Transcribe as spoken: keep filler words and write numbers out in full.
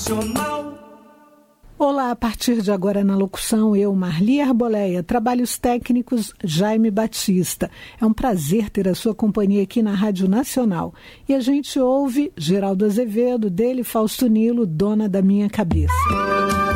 Olá, a partir de agora na locução, eu, Marli Arboleia, trabalhos técnicos Jaime Batista. É um prazer ter a sua companhia aqui na Rádio Nacional. E a gente ouve Geraldo Azevedo, dele Fausto Nilo, Dona da Minha Cabeça.